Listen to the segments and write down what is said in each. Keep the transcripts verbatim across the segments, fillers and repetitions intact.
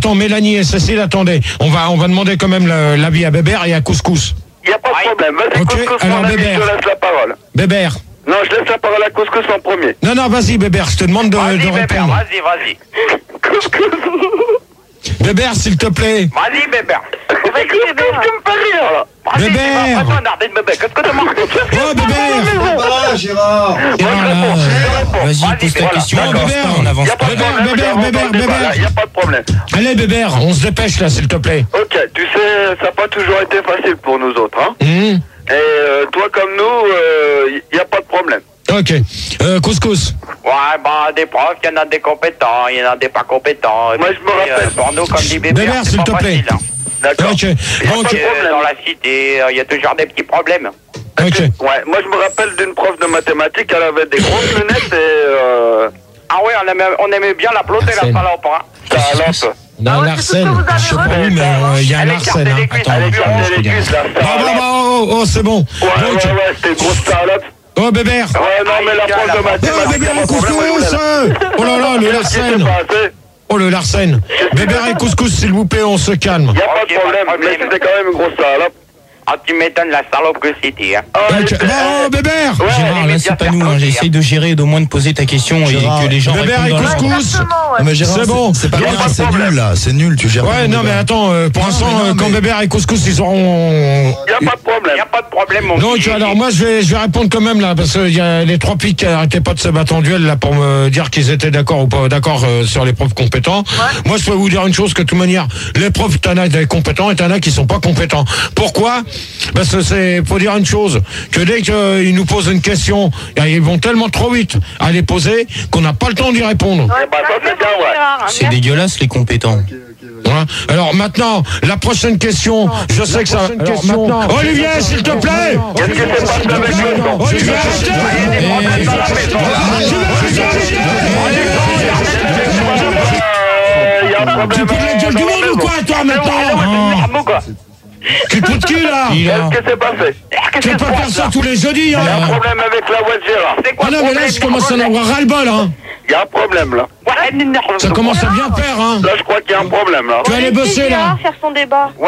Attends, Mélanie et Cécile, attendez. On va, on va demander quand même le- l'avis à Bébert et à Couscous. Il n'y a pas de problème. Vas-y, Ok, Couscous, alors, mon ami, Bébert. je te laisse la parole. Bébert. Non, je laisse la parole à Couscous en premier. Non, non, vas-y, Bébert, je te demande de, Vas-y, de Bébert, répondre. vas-y, vas-y. Couscous. Bébert, s'il te plaît. Vas-y, Bébert. Mais Couscous, tu me fais rire, là. Vas-y, Bébert. tu vas pas t'emmerder de bébé. Qu'est-ce que tu marques? Oh, Bébert. Ah, Gérard. Gérard, là, euh, Vas-y, Vas-y, pose ta voilà. question, Non, on avance Bébert. pas, on avance Il n'y a pas. pas de Bébert, problème. Bébert, Bébert, Bébert. Il n'y a pas de problème. Allez, Bébert, on se dépêche là, s'il te plaît. Ok, tu sais, ça n'a pas toujours été facile pour nous autres, hein. Hum, Et euh, toi comme nous, il n'y a pas de problème. Ok. Euh, Couscous. Ouais, bah, des profs, il y en a des compétents, il y en a des pas compétents. Et Moi, puis, je me rappelle. euh, pour nous, comme dit Bébert, Bébert, c'est s'il pas te plaît. facile, hein. D'accord. Ok. Y a Donc, pas de Euh, problème. dans la cité, euh, il y a toujours des petits problèmes. ok. Ouais, moi je me rappelle d'une prof de mathématiques, elle avait des grosses lunettes et euh, Ah oui, on aimait, on aimait bien l'applaudir, la Arsène. salope, hein. salope. Non, Ah ouais, l'arsène. c'est tout ce que vous avez Je sais pas relevé. où, mais euh, il y a un Elle arsène. écartait Hein. les cuisses, Attends, elle Elle attends, écartait je les regarde. cuisses, la Bah, bah, salope. bah, oh, oh, c'est bon. Ouais, Donc, ouais, ouais, c'était une grosse salope. oh, Bébert. Ouais, non, mais la prof de Oh, mathématiques, Bébert y a et pas de problème, on Couscous. est là. Oh là là, le Qu'est-ce qui s'est Larsen. passé? Oh, le Larsen. Bébert et Couscous, s'il vous plaît, on se calme. Y a pas Ok, de pas de problème, mais problème. c'était quand même une grosse salope. Ah, tu m'étonnes la salope que c'était, hein. Ah, elle Ok. était- Bon, Bébert. Ouais, Gérard, là, c'est pas nous, hein. J'essaye de gérer, d'au moins de poser ta question et Gérard, que les gens Bébert répondent et dans la- Couscous. Exactement, ouais. Non, mais Gérard, C'est bon. C'est pas Y a bien, pas de c'est problème. nul là, c'est nul, tu gères pas Ouais, ton non, mais débat. attends, euh, pour Non, l'instant, mais non, euh, quand mais- Bébert et Couscous, ils auront. Y a pas de Il problème. n'y a pas de problème, mon Donc, petit. alors, moi, je vais, je vais répondre quand même, là, parce qu'il y a les trois filles qui arrêtaient pas de se battre en duel, là, pour me dire qu'ils étaient d'accord ou pas d'accord euh, sur les profs compétents. Moi, je peux vous dire une chose, que de toute manière, les profs, t'en as des compétents et t'en as qui sont pas compétents. Pourquoi? Parce que c'est, faut dire une chose, que dès qu'ils nous posent une question, ils vont tellement trop vite à les poser qu'on n'a pas le temps d'y répondre. Ouais, bah, ça, c'est bien, ouais. Gérard, hein, C'est merci. dégueulasse, les compétents. Voilà. Alors maintenant, la prochaine question, je sais que ça. Alors, maintenant, Olivier, s'il te plaît. Qu'est-ce qui s'est passé avec le Olivier, arrêtez. Il y a un Tu problème. peux de la gueule du monde ou quoi, toi, maintenant? Tu te fous de qui, là? Qui, là Qu'est-ce qui s'est passé? Tu vas pas faire ça tous les jeudis, hein? Il y a un problème avec la voix de Gérard. C'est quoi Ah le non, mais là, problème? je commence à en avoir ras-le-bol, hein. Il y a un problème là. Ça commence à bien faire, hein. Là, je crois qu'il y a un problème là. Tu vas aller bosser, là. Gérard, faire son débat. Ouais,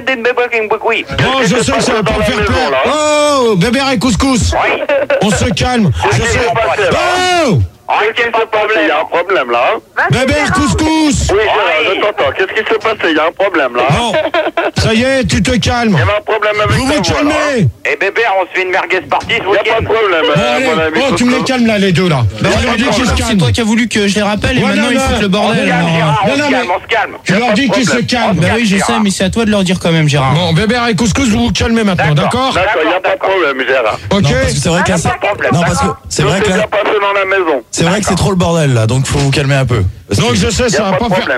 oui. Oh, je sais que ça va pas faire maison, peur. là Oh, Bébert et Couscous. On se calme. Je Qu'est-ce qui sais. s'est passé là? Oh, Qu'est-ce qui s'est passé? Il y a un problème là. hein? Vas-y, Bébert, Gérard. Couscous. Oui, Gérard, je t'entends. Qu'est-ce qui s'est passé? Il y a un problème là. hein? Bon, ça y est, tu te calmes. Il y avait un problème avec Vous ta vous voix, là, hein? calmez. Et bébé, on se fait une merguez party ce Il n'y a pas week-end. de problème, Bon, euh, allez. mon ami. Oh, tu me les calmes, là, les deux, là. Bah, Je leur dis qu'ils se c'est calment. toi qui as voulu que je les rappelle et Ouais, maintenant non, ils non. foutent le On bordel. se calme, alors. Gérard, on Non, se non, calme, mais- on se calme. Tu leur dis qu'ils se calment. Bah oui, je sais, mais c'est à toi de leur dire quand même, Gérard. Bon, Bébert et Couscous, vous vous calmez maintenant, d'accord? D'accord, il n'y a pas de problème, Gérard. Ok. Non, parce que c'est vrai Ah, que là, y a c'est- pas de problème, non, parce que c'est Tout vrai que s'est là, bien passé dans la maison. c'est vrai que c'est trop le bordel là, donc faut vous calmer un peu. Parce Donc que- je sais, Il n'y ça a va pas de pas faire. problème.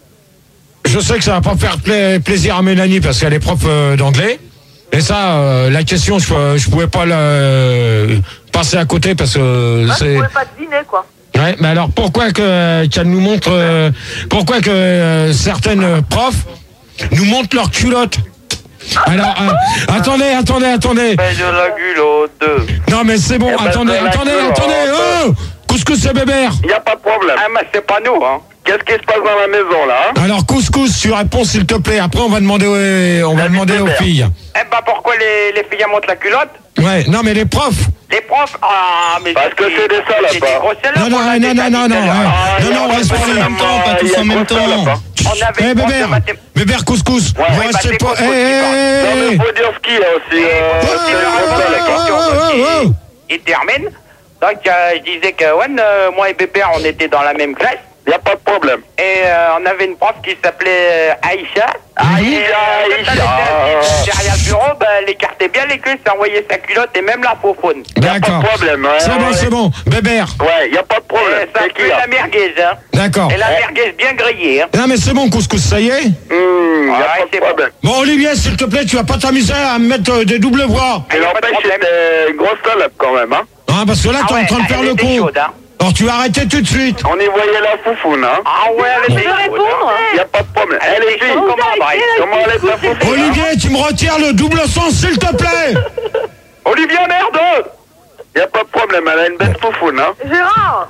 Je sais que ça va pas faire pla- plaisir à Mélanie parce qu'elle est prof euh, d'anglais. Et ça, euh, la question, je, peux- je pouvais pas la euh, passer à côté parce que Ouais, c'est. Vous pouvez pas deviner, quoi. Ouais, mais alors pourquoi que qu'elle nous montre, euh, pourquoi que euh, certaines profs nous montrent leurs culottes? Alors, euh, attendez, attendez, attendez. Fais de la gulotte. Non mais c'est bon, Eh ben, attendez, c'est la attendez, culotte. attendez. Oh, Couscous et Bébert. Il n'y a pas de problème. Ah, mais c'est pas nous, hein. Qu'est-ce qui se passe dans la maison là? hein? Alors Couscous, tu réponds s'il te plaît. Après on va demander, aux- on va La demander aux Bébert. filles. Eh ben, pourquoi les, les filles elles montent la culotte? Ouais, non mais les profs. Les profs, ah, mais Parce que c'est des salopes, c'est des hein. grosses salopes, Non, non, on a non, déjà non, dit non, tout à non, l'heure. ouais. Ah, Non, il y a non, pas reste de pas en problème. même temps, pas tous Il y a en même une grosse temps. salope, hein. On avait Eh une prof de Bébert, mathém- Bébert Couscous, Ouais, vous bah, restez c'est pas. Couscous Eh, qui eh, Non, mais eh, faut dire ce qu'il y a aussi. euh, Eh, c'est eh, une grosse eh, salope, hein. oh, oh, oh, oh. Il termine. Donc, euh, je disais que ouais, euh, moi et Bébert, on était dans la même classe. Il n'y a pas de problème. Et euh, on avait une prof qui s'appelait euh, Aïcha. Aïcha, Et, euh, quand elle Aïcha. était assise derrière le bureau, ben, elle écartait bien les cuisses, elle envoyait sa culotte et même la faufaune. Il n'y a pas D'accord. de problème. ouais, C'est bon, ouais. c'est bon. Bébert, Ouais, il n'y a pas de Et problème. ça C'est qui fait là? la merguez, hein. d'accord. Et la merguez bien grillée, hein. Non mais c'est bon Couscous, ça y est. Hum, il n'y a Ouais, pas de c'est bon. problème. Bon Olivier, s'il te plaît, tu vas pas t'amuser à me mettre euh, des doubles voix. Mais y a pas de n'empêche, problème. c'était une grosse salope quand même, hein. Hein, parce que là, Ah t'es ouais, en train de faire elle le était con. chaude, hein. Alors tu vas arrêter tout de suite. On y voyait la foufoune, hein. Ah ouais, elle Je était peux chaude, répondre hein. Il n'y a pas de problème. Elle est fille. chaude comme un braille. Comment elle est ta foufoune? Olivier, tu me retires le double sens, s'il te plaît. Olivier, merde! Il n'y a pas de problème, elle a une belle foufoune, hein. Gérard,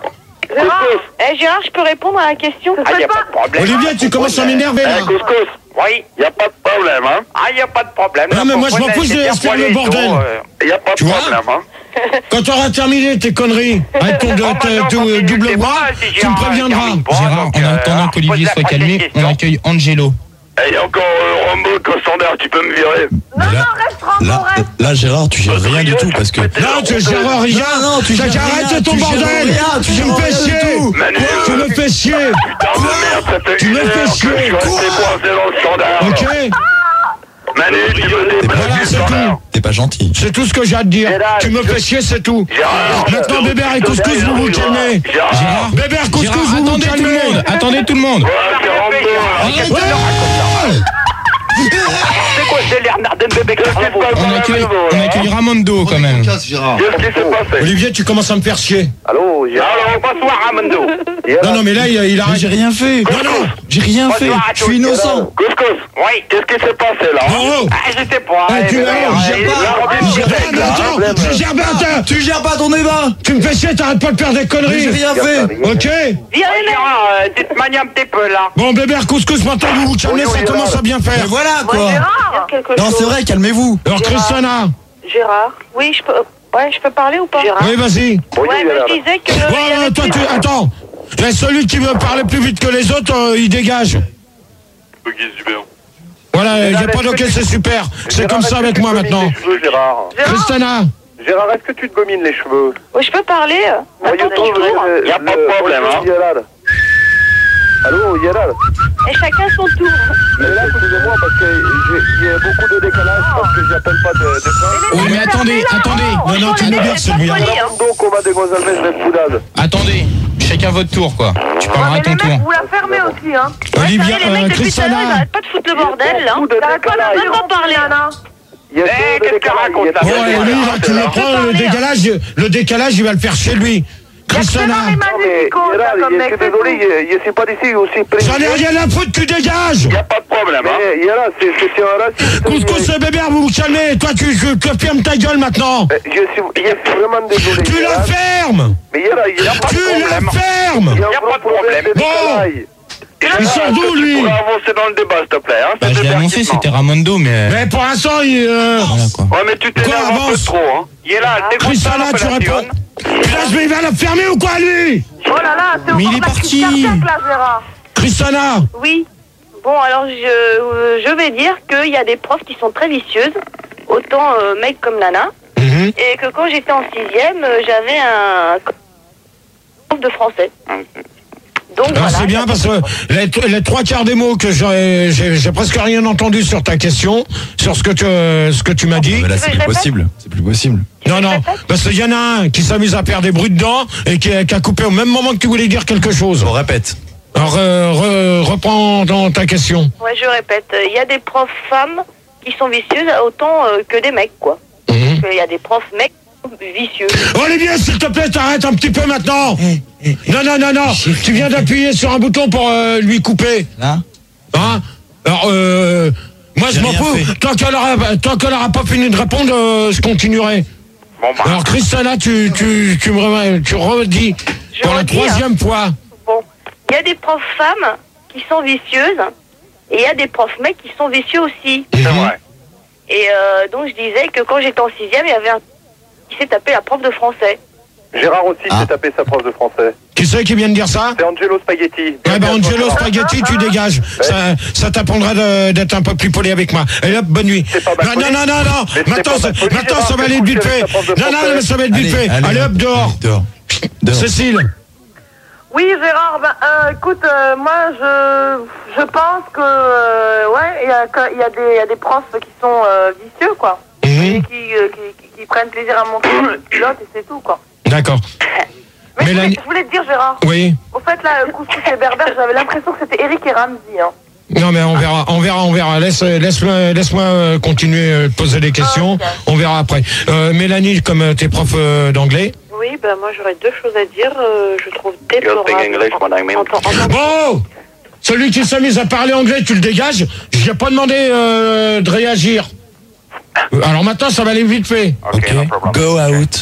Gérard, eh, Gérard, je peux répondre à la question? Ah, y a pas de problème. Olivier, tu commences à m'énerver là. Eh, couscous, Oui. y a pas de problème, hein. Ah, y a pas de problème. Non, mais moi, je m'en fous, je laisse faire le bordel. Y a pas de Tu vois problème, hein. Quand tu auras terminé tes conneries avec ton de- te- te- double bois, tu me préviendras. Gérard, en attendant qu'Olivier soit calmé, on accueille Angelo. Et il y a encore euh, Rambo au standard, tu peux me virer. Non, non, reste Rambo, Là, reste. là, Gérard, tu gères rien du tout parce que. Non, tu gères rien. Non, non, tu T'as gères qu'à rien, arrêter ton tu gères bordel. rien, tu Tu me gères fais rien du chier. tout. Manu, Tu me fais chier. putain de merde, ça fait Tu une me heure fais que je suis chier. resté coincé dans le standard. Ok. Manu, tu me Voilà, déplaces du c'est standard. tout. T'es pas gentil. C'est tout ce que j'ai à te dire. Tu me fais chier, c'est tout. Gérard, Maintenant, Bébert et Couscous, vous vous calmez. Gérard, Bébert, Couscous, Gérard, vous vous attendez tout le calmez. monde. Attendez tout le monde. ouais, c'est Rambo. Ouais. C'est quoi ce délire, Narden bébé Qu'est-ce qui se passe On dans la accueille, maison, on là, accueille Ramondo quand même. Qu'est-ce qui s'est passé? Olivier, tu commences à me faire chier. Allô, Alors, bonsoir, Ramondo. Non, non, mais là, il, il Mais arrête. j'ai rien fait. Non, non. J'ai rien fait. Bonsoir à Je suis tous. innocent. Couscous, Oui. qu'est-ce qui s'est passé là? Oh, Ah, je sais pas. Eh, tu- eh, eh, eh, gère eh, pas. eh, Il eh, gère eh, pas. eh, attends, je gère bien. attends. Tu gères pas ton débat. Tu me fais chier, t'arrêtes pas de faire des Mais conneries. j'ai rien fait. Ok. Viens, les mecs. Gérard, euh, tu te manies un petit peu là. Bon, Bébert, Couscous, maintenant, vous vous calmez, ça commence à bien Mais faire. voilà Moi, quoi. Gérard. Quelque Non, chose. c'est vrai, calmez-vous. Alors, Christiana. Gérard. Oui, je peux. Ouais, je peux parler ou pas? Gérard. Oui, vas-y. Ouais, mais je disais que. Ouais, il y avait ouais, toi, plus- tu. Attends. Eh, celui qui veut parler plus vite que les autres, euh, il dégage. Ok, super. Voilà, il n'y a pas d'ok, c'est super. C'est comme ça avec moi maintenant. Gérard. Gérard. Christiana. Gérard, est-ce que tu te gomines les cheveux? Oui, je peux parler. Attends ton tour. Il n'y a pas de problème, hein. Allô, Yalal. Et chacun son tour. Mais là, excusez-moi, parce qu'il y a beaucoup de décalage, parce que j'appelle pas de, de France. Oui, mais attendez, attendez. Non, non, tu me gardes celui-là. Donc, on va demoiselle Mestre Poudade. Attendez. Chacun votre tour, quoi. Tu parleras à ton tour. vous la fermez aussi, hein. Olivia, les mecs, euh, depuis tout à l'heure, ils Christiana. arrêtent pas de foutre le bordel, là. beaucoup de T'arrêtes pas décalage. de pas parler, Anna. Il y a Eh, trop de qu'est-ce décalage, qu'elle raconte, il y a là trop de Ouais, décalage. lui, là, tu le prends, le décalage, le décalage, il va le faire chez lui. Christiana. Non, mais Yalal, je suis désolé, je ne suis pas d'ici aussi près. J'en ai rien à foutre, tu dégages. Il n'y a pas de problème, hein. Mais Yalal, c'est c'est un raciste. Couscous et Bébert, vous vous calmez. Toi, tu, tu, tu fermes ta gueule maintenant. Je suis, je suis vraiment désolé. Tu la Yalal. fermes. Mais Yalal, il n'y a pas de Tu la problème. fermes. Il y a Y a un pas de gros problème de Bon. décalage. Il sort d'où, lui? On va avancer dans le débat, s'il te plaît, hein. Bah, C'est je l'ai Bébert annoncé, qui c'était Ramondo, mais. Mais pour l'instant, il. euh, Voilà, quoi. Ouais, mais tu t'énerves Quoi, un peu avance. trop, hein. Il est là, t'écoutes Christiana, pas tu réponds. l'appellation. Putain, je vais- il va la fermer ou quoi, lui? Oh là là, c'est au Mais bord il est de la parti. crise cardiaque, là, Gérard. Christiana. Oui. Bon, alors je, euh, je vais dire qu'il y a des profs qui sont très vicieuses, autant euh, mecs comme Nana, Mhm. et que quand j'étais en sixième, euh, j'avais un prof de français. Donc Alors voilà. c'est bien parce que les, les trois quarts des mots que j'ai, j'ai, j'ai presque rien entendu sur ta question, sur ce que tu, ce que tu m'as dit. Mais là, c'est Je plus répète. possible. C'est plus possible. Non, non, répète parce qu'il y en a un qui s'amuse à perdre des bruits dedans et qui, a- qui a coupé au même moment que tu voulais dire quelque chose. On répète. Alors euh, re- reprends dans ta question. Ouais, je répète, euh, il y a des profs femmes qui sont vicieuses autant euh, que des mecs, quoi. Mhm. Il y a des profs mecs vicieux. Olivier, s'il te plaît, t'arrêtes un petit peu maintenant. Non, non, non, non. Tu viens d'appuyer sur un bouton pour euh, lui couper. Là. Hein? Alors, euh, moi, je J'ai m'en rien fous. fait. Tant qu'elle aura, tant qu'elle aura pas fini de répondre, euh, je continuerai. Bon, bah. Alors, Christiana, tu, tu, tu me re- tu redis Je pour la redis, troisième fois. Bon, il y a des profs femmes qui sont vicieuses et il y a des profs mecs qui sont vicieux aussi. C'est vrai. Et euh, donc je disais que quand j'étais en sixième, il y avait un qui s'est tapé la prof de français. Gérard aussi Ah. s'est tapé sa prof de français. Qui c'est qui vient de dire ça? C'est Angelo Spaghetti. Ouais, ben Angelo Spaghetti, tu dégages. Ça, ça t'apprendra de- d'être un peu plus poli avec moi. Allez hop, bonne nuit. C'est pas ma Non, non, folie. non, non, non. Mais c'est Maintenant, pas ça, ma folie, maintenant, Gérard, ça va c'est aller couché vite avec fait. ta prof de Non, non, français. mais ça va être vite fait. Allez hop, dehors. Dehors. Dehors. Cécile. Oui, Gérard, ben, euh, écoute, euh, moi, je, je pense que, euh, ouais, il y a, que- il y, a des- il y a des profs qui sont euh, vicieux, quoi. Mhm. Et qui, euh, qui, qui, qui prennent plaisir à monter les pilotes et c'est tout, quoi. D'accord. Mais je voulais, Mélanie- je voulais te dire, Gérard, Oui. au fait, là, Couscous et Berbère, j'avais l'impression que c'était Eric et Ramsey, hein. Non, mais on verra, on verra, on verra. Laisse, laisse-moi, laisse-moi euh, continuer euh, de poser des questions. Ok. On verra après. Euh, Mélanie, comme euh, t'es prof euh, d'anglais. Oui, ben moi j'aurais deux choses à dire. Euh, je trouve déplorable. speak English, en- what I mean. en tant- en tant- Bon, celui qui s'amuse à parler anglais, tu le dégages. Je n'ai pas demandé euh, de réagir. Euh, Alors maintenant, ça va aller vite fait. Ok, no problem. Go out. Euh,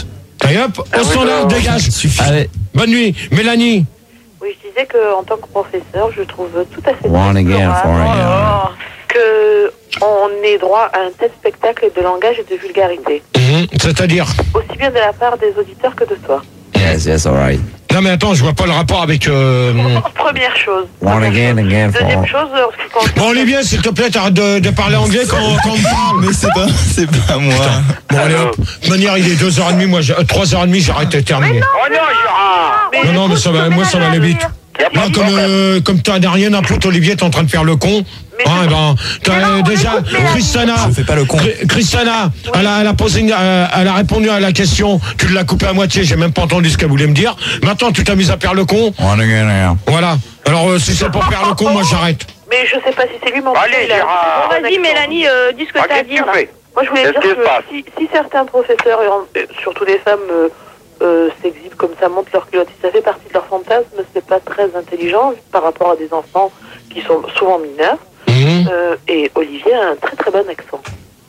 Allez hop, au standard, dégage. Allez. Bonne nuit. Mélanie. Oui, je disais qu'en tant que professeur, je trouve tout à fait One again for déplorable again. que on ait droit à un tel spectacle de langage et de vulgarité, Mmh, c'est-à-dire aussi bien de la part des auditeurs que de toi. Yes, yes, alright. Non mais attends, je vois pas le rapport avec... Euh... Première chose. One Première again, chose. again for Deuxième all. chose, en ce qui concerne- Bon Olivier, s'il te plaît, t'arrêtes de, de parler anglais quand, quand on parle. Mais c'est pas, c'est pas moi. Bon allez hop, de toute manière il est deux heures trente, moi j'ai- euh, trois heures trente, j'arrête de terminer. Oh non, Gérard. Non, non, mais ça va, moi ça va aller vite. Y a pas Non, de comme, problème. euh, comme t'as rien à foutre, Olivier, t'es en train de faire le con. Hein, eh ben, t'as euh, déjà, Christiana, Je fais pas le con. Chri- Christiana, elle a, elle a posé une- euh, elle a répondu à la question, tu l'as coupé à moitié, j'ai même pas entendu ce qu'elle voulait me dire. Maintenant, tu t'amuses à faire le con. One again, again. Voilà. Alors, euh, si c'est pour faire le con, moi j'arrête. Mais je sais pas si c'est lui, mais en tout Allez, cas, il a- Gérard. Bon, Vas-y, Mélanie, euh, dis ce que Ah, t'as à qu'est-ce que dire. tu fais? Moi, je voulais Qu'est-ce dire qui se que passe si, si certains professeurs, et en- et surtout les femmes, euh, euh, s'exhibent comme ça, montent leur culotte, si ça fait partie de leur fantasme, c'est pas très intelligent par rapport à des enfants qui sont souvent mineurs. Mmh. Euh, et Olivier a un très très bon accent.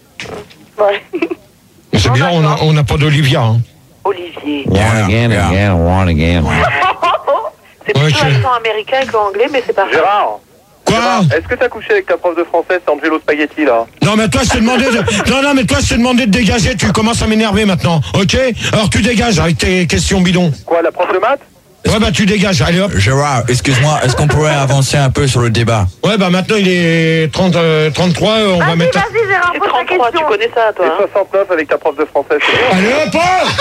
Ouais. C'est bien, on a- on n'a pas d'Olivia. Hein. Olivier. One again, again, one again. C'est plutôt Ok. accent américain qu'anglais, mais c'est pas grave. Gérard, Quoi? est-ce que t'as couché avec ta prof de français, c'est Angelo Spaghetti, là? Non mais toi je t'ai demandé de... Non non mais toi je t'ai demandé de dégager, tu commences à m'énerver maintenant, ok? Alors tu dégages avec tes questions bidons. Quoi, la prof de maths? Ouais bah tu dégages, allez hop. Gérard, excuse-moi, est-ce qu'on pourrait avancer un peu sur le débat? Ouais bah maintenant il est trente, euh, trente-trois, euh, on va Vas-y, mettre... vas-y, Gérard, C'est pose ta trente-trois, tu question. connais ça, toi, Et hein? soixante-neuf avec ta prof de français, c'est bien. Allez hop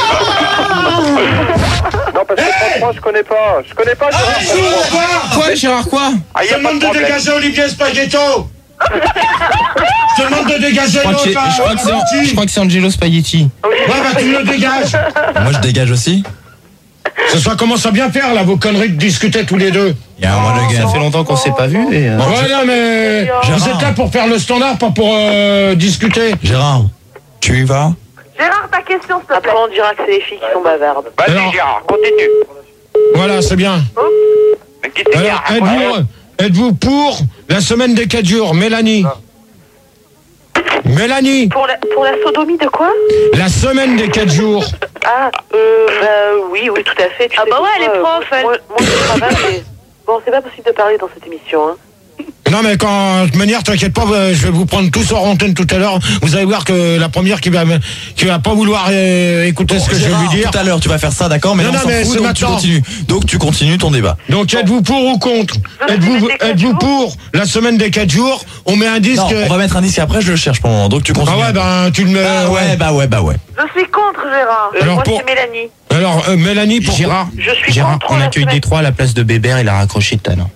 oh. Non, parce que trente-trois, je connais pas. Je connais pas, Ah, Gérard. sous ou quoi? Quoi, Gérard, quoi? Ah, Je y a te pas de demande de problème. dégager Olivier Spaghetto. Je te demande de dégager Je crois que c'est- l'autre, je crois que c'est- là, je crois que c'est Angelo Spaghetti. Ouais bah tu le dégages. Moi, je dégage aussi. Ce soir commence à bien faire là, vos conneries de discuter tous les deux. Il y a un one again. Ça fait longtemps qu'on s'est pas vu et... euh, Ouais non mais... Vous êtes là pour faire le standard, pas pour euh, discuter. Gérard, tu y vas? Gérard, ta question, s'il te Après, plaît. on dira que c'est les filles qui sont bavardes. Vas-y, Alors. Gérard, continue. Voilà, c'est bien. Mais qui t'énerve, Alors, hein, êtes-vous êtes-vous pour la semaine des quatre jours, Mélanie? Mélanie, Pour la, pour la sodomie de quoi? la semaine des quatre jours. Ah, euh, bah, oui, oui, tout à fait. Tu Ah sais bah que ouais, moi, elle est euh, prof, elle. Moi, moi, je travaille, mais... Bon, c'est pas possible de parler dans cette émission, hein. Non mais quand, de toute manière, t'inquiète pas, euh, je vais vous prendre tous hors antenne tout à l'heure. Vous allez voir que la première qui va, me- qui va pas vouloir euh, écouter ce que je vais Gérard, lui dire. tout à l'heure, tu vas faire ça, d'accord? Mais Non, on non, s'en mais fout, c'est donc tu maintenant. continues. Donc tu continues ton débat. Donc êtes-vous pour ou contre? La Êtes-vous semaine des quatre êtes-vous jours pour la semaine des quatre jours? On met un disque. Non, on va mettre un disque et après je le cherche pour le moment. Donc tu Ah continues. ouais, ben tu le mets. Ah ouais, bah ouais, bah ouais. Je suis contre, Gérard. Euh, Alors, moi, pour- c'est Mélanie. Alors euh, Mélanie, pourquoi? Gérard, Je suis Gérard, contre on la accueille semaine- Détroit à la place de Bébert, il a raccroché tout à l'heure.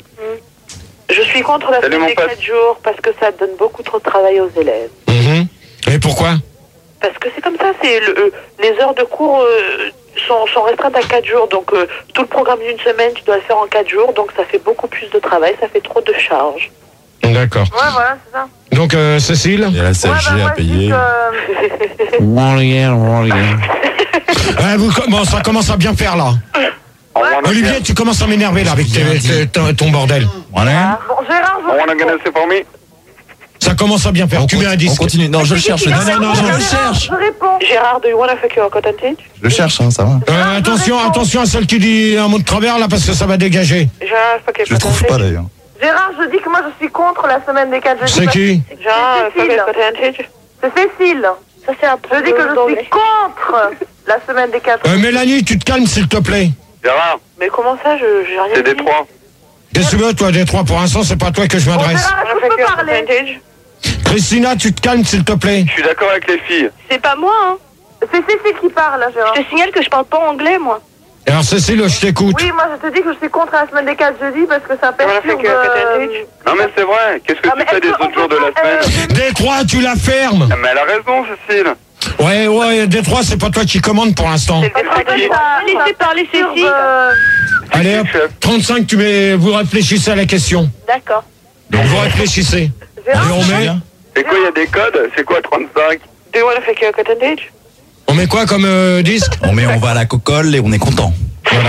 Je suis contre la Salut, semaine mon des pote. quatre jours parce que ça donne beaucoup trop de travail aux élèves. Mhm. Et pourquoi? Parce que c'est comme ça, c'est le, euh, les heures de cours euh, sont, sont restreintes à quatre jours. Donc euh, tout le programme d'une semaine, tu dois le faire en quatre jours. Donc ça fait beaucoup plus de travail, ça fait trop de charges. D'accord. Ouais, voilà, c'est ça. Donc euh, Cécile? Il y a la C Ouais, S G bah, moi, à je dis payer. que... One again, one again. Ouais, vous, bon, ça commence à bien faire là. On wanna Olivier, tu commences à m'énerver là avec tes- tes- ton, ton bordel. Voilà. Bon, Gérard, je I wanna réponds. get it for me. Ça commence à bien faire. On, Tu mets un con- on disque. continue. Non, je le cherche. Non, non, non, je non, le non. cherche. Je réponds. Gérard, do you wanna fuck your cotton tinge? Je le cherche, hein, ça va. Euh, attention, attention à celle qui dit un mot de travers là parce que ça va dégager. Gérard, fuck your Je le cotton trouve pas tinge? d'ailleurs. Gérard, je dis que moi, je suis contre la semaine des quatre. Je dis C'est pas- qui? Gérard, C'est fuck Cécile. your cotton tinge? C'est Cécile. Ça, c'est un peu Je dis que je d'anglais. suis contre la semaine des quatre. Euh, Mélanie, tu te calmes s'il te plaît. Gérard, Mais comment ça, je j'ai rien c'est dit. des trois. Qu'est-ce que tu veux toi des trois? Pour l'instant c'est pas à toi que je Bon, m'adresse. Gérard, est-ce que je peux parler? Christina, tu te calmes s'il te plaît. Je suis d'accord avec les filles. C'est pas moi, hein. C'est Cécile qui parle, là, Gérard. Je te signale que je parle pas anglais, moi. Alors Cécile, je t'écoute. Oui, moi, je te dis que je suis contre la semaine des quatre jeudis parce que ça perturbe... que- euh, Non mais c'est vrai. Qu'est-ce que Ah, tu mais fais est-ce des qu'on autres jours de peut la pas, euh, semaine Des trois, tu la fermes. Mais elle a raison, Cécile. Ouais, ouais, des trois, c'est pas toi qui commande pour l'instant. C'est le parce que détraqué. ça- Laissez ça parler perturbe, Cécile. euh, Allez hop, trente-cinq, tu mets, vous réfléchissez à la question. D'accord. Donc vous réfléchissez. Et Gérard, on met, C'est quoi, il y a des codes? C'est quoi trente-cinq? Do you wanna fuck your cotton tinge? on met quoi comme euh, disque? On met, on va à la cocolle et on est content. Voilà.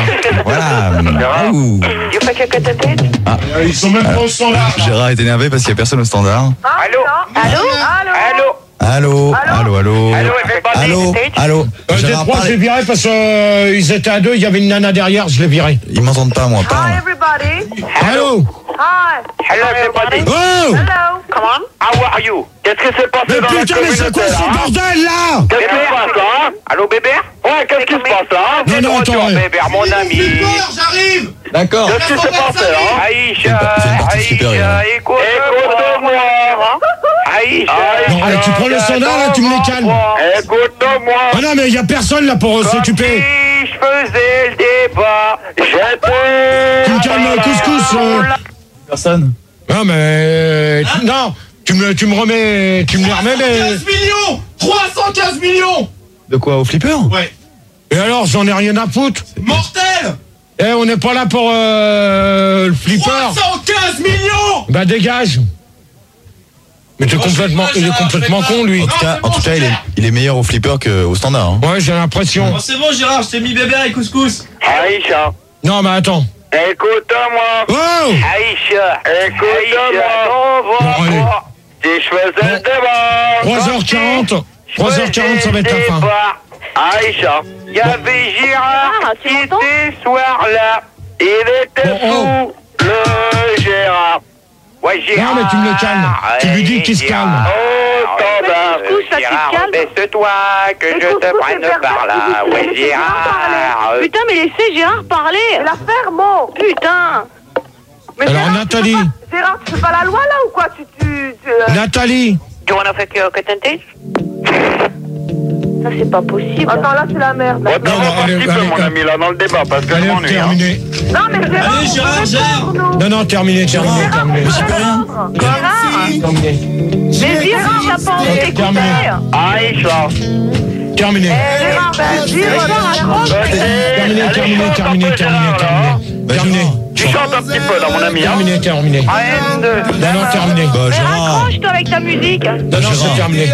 Voilà. Ouh. You fuck your cotton tinge? Ils sont même pas au standard. Gérard est énervé parce qu'il y a personne au standard. Ah, Allô Allô Allô Allô Allô, allô, allô. Allô, everybody, Allô, stage. allô. Euh, Gérard, Détroit, je parlez. l'ai viré parce qu'ils euh, ils étaient à deux, il y avait une nana derrière, je l'ai viré. Ils m'entendent pas, moi. Hi, Parle. everybody. Allô? Hi. Hello, everybody. Oh! Hello. Come on. How are you? Qu'est-ce qui s'est passé Mais dans la putain, mais c'est communauté quoi là, ce hein? bordel là? Qu'est-ce qui se passe là, hein? Allô, Bébert? Ouais, qu'est-ce qui se passe là, hein? Non, non, attends. ouais. Bébert, mon ami. j'arrive. D'accord. Qu'est-ce qui s'est passé là, hein? Aïcha, C'est une partie Aïcha, supérieure. écoute-moi. Aïcha. Non, allez, tu prends le standard, là, tu me les calmes. Écoute-moi. Ah non, mais il y a personne là pour euh, s'occuper. Si je faisais le débat, j'étais... Tu me calmes, couscous. euh. Personne. Non, mais. euh, Non, tu me, tu me remets. Tu me les remets, mais. millions trois cent quinze millions. De quoi, au flipper? Ouais. Et alors, j'en ai rien à foutre. Mortel. Eh, on n'est pas là pour euh, le flipper. trois cent quinze millions. Bah, dégage. Mais t'es Moi, je complètement, fais pas, il est Gérard, complètement je fais con, pas. lui. En tout cas, c'est en bon, tout cas je il, est, sais. il est meilleur au flipper qu'au standard. Hein. Ouais, j'ai l'impression. Oh, c'est bon, Gérard, je t'ai mis bébé et couscous. Aïcha, Non, mais attends. écoute-moi. Oh! Aïcha, Écoute-moi. on va Bon, allez. voir. Si je faisais le débat. trois heures quarante. trois heures quarante, ça va être la fin. Aïcha. Il y avait Gérard Ah, tu qui m'entends était ce soir-là. Il était Bon, oh. fou, le Gérard. Ouais, Gérard. Non, mais tu me le calmes. Tu lui dis qu'il se calme. Oh, standard. Euh, Couscous, ça, tu te Gérard, calmes. baisse-toi, que Mais je couscous, te c'est prenne pervers, par là. tu dis que Ouais, c'est Gérard Gérard. euh, Putain, mais laissez Gérard parler. La ferme, oh. Putain. Mais Alors, Gérard, Nathalie. tu fais pas- Gérard, tu fais pas la loi là ou quoi? Tu, tu, tu euh, Nathalie. Tu wanna fuck your cotton Ça, c'est pas possible. Attends, là, c'est la merde. Là. Bon, t'en non, vas un allez, petit peu, allez, mon allez. ami, là, dans le débat, parce que je Allez, m'ennuie, hein. terminé. Non, mais Gérard, Allez, on Gérard, peut Gérard. répondre, nous. Non, non, terminé, terminé, terminé. Gérard, c'est pas rien. Gérard. Terminé. Mais Gérard, t'as pas envie d'écouter. Terminé. Aïcha. Terminé. Gérard, ben, dis, Gérard, Terminé, terminé, terminé, terminé, terminé. Bah, Terminé. Gérard. Tu chantes un petit peu, là, mon ami, hein. Terminé, terminé. Non, non, terminé. Bah, Mais Gérard. raccroche-toi avec ta musique. Non, non, c'est Gérard. terminé.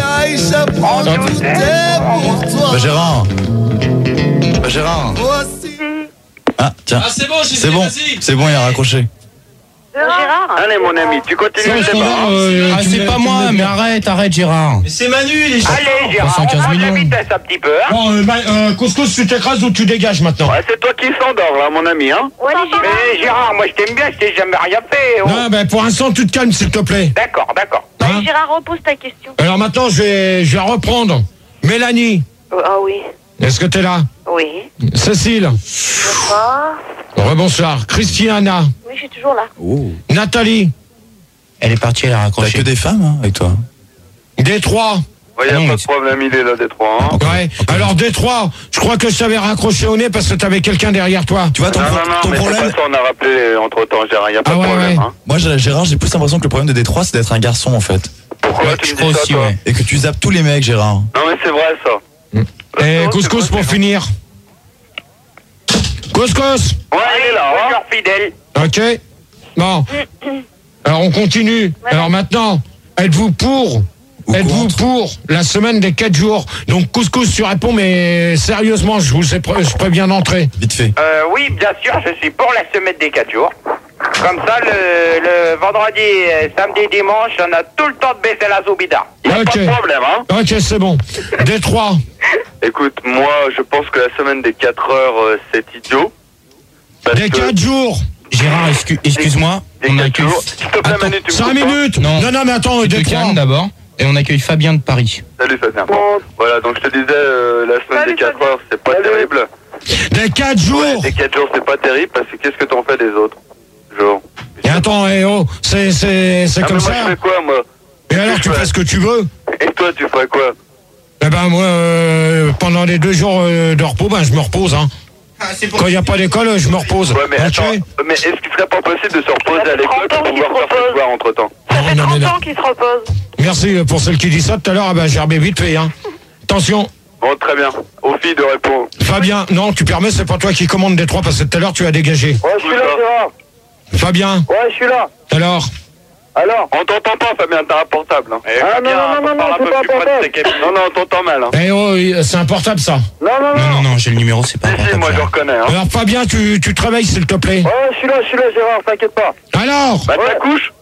Bah, Gérard. Bah, Gérard. Ah, tiens. Ah, c'est bon, j'ai C'est dit, bon. vas-y. C'est bon, il a raccroché. Gérard. Allez, mon ami, tu continues C'est le un débat, standard, hein. euh, Ah, tu me c'est l'as- pas tu me moi, l'as- mais arrête, arrête, Gérard. Mais c'est Manu, il est Allez, Gérard, trois cent quinze on monte la millions. vitesse un petit peu, hein. Bon, euh, bah, euh, couscous, tu t'écrases ou tu dégages maintenant? Ouais, c'est toi qui s'endors, là, mon ami, hein. Ouais, les Gérard. Mais Gérard, moi je t'aime bien, je t'ai jamais rien fait. oh. Non, ben pour l'instant, tu te calmes, s'il te plaît. D'accord, d'accord. Hein? Allez, Gérard, repose ta question. Alors maintenant, je vais, je vais reprendre. Mélanie, Ah oui. est-ce que t'es là? Oui. Cécile, Ah, rebonsoir. Christiana, Oui, je suis toujours là. Oh. Nathalie, Elle est partie, elle a T'as raccroché. que des femmes, hein, avec toi. Détroit. Ouais, y a Ah non, pas mais de problème, il est là, Détroit, hein. Ouais. Alors Détroit, je crois que je t'avais raccroché au nez parce que t'avais quelqu'un derrière toi. Tu vois, ton, Non, pro- non, non, ton mais c'est problème. pas ça, on a rappelé entre temps, Gérard, y a pas Ah de ouais, problème, ouais. hein. Moi, j'ai- Gérard, j'ai plus l'impression que le problème de Détroit, c'est d'être un garçon, en fait. Pourquoi Ouais, tu je me crois dis ça, aussi, toi? ouais. Et que tu zappes tous les mecs, Gérard. Non, mais c'est vrai, ça. Et Non, couscous c'est vrai, pour c'est finir. Couscous. Ouais, il est là, hein. Toujours fidèle. Ok. Bon. Alors on continue. Alors maintenant, êtes-vous pour Ou Êtes-vous contre. pour la semaine des quatre jours? Donc couscous, tu réponds, mais sérieusement, je vous ai pré- je préviens d'entrer. Vite fait. Euh, oui, bien sûr, je suis pour la semaine des quatre jours. Comme ça, le, le vendredi, euh, samedi, dimanche, on a tout le temps de baiser la Zoubida. Y a Ok. pas de problème, hein. Ok, c'est bon. Détroit. Écoute, moi, je pense que la semaine des quatre heures, euh, c'est idiot. Parce Des que- quatre jours. Gérard, excu- excuse-moi, Des on quatre accueille... jours. S'il te plaît, Attends, Manu, tu me cinq coupes pas. minutes. Non. non, non, mais attends, Tu te Détroit. calmes d'abord, et on accueille Fabien de Paris. Salut, Fabien. Bon, voilà, donc je te disais, euh, la semaine Salut, des quatre Fabien. heures, c'est pas Salut. terrible. Des quatre jours. Les quatre jours, c'est pas terrible parce que qu'est-ce que t'en fais des autres jours? Et attends, eh oh, c'est c'est c'est Ah, comme mais moi, ça. je fais quoi, moi? Et alors, tu fais ce que tu veux. Et toi, tu ferais quoi? Eh ben moi, euh, pendant les deux jours euh, de repos, ben je me repose. Hein. Quand il n'y a pas d'école, je me repose. Ouais, mais Ok. attends, mais est-ce qu'il serait pas possible de se reposer à l'école pour trente ans qu'il pouvoir se faire ce repose. soir entre temps? Ah, ça fait non, mais trente non. ans qu'il se repose. Merci euh, pour celle qui dit ça tout à l'heure. Ah ben, j'ai remis vite fait. Hein. Attention, Bon, très bien. Aux filles de répondre. Fabien. Non, tu permets, c'est pas toi qui commande des trois parce que tout à l'heure tu as dégagé. Ouais, je suis là, Gérard. Fabien. Ouais, je suis là. Alors. Alors? On t'entend pas, Fabien, t'as un portable. Hein. Ah, non, non, non, non, non, c'est pas portable. Non, non, on t'entend mal. Hein. Eh oh, il- c'est un portable ça. Non, non, Non, non, non, j'ai le numéro, c'est pas un Si, si, portable, moi, je Gérard. reconnais. Hein. Alors Fabien, tu, tu te réveilles s'il te plaît. Ouais, je suis là, je suis là, Gérard, t'inquiète pas. Alors. Bah, ta couche?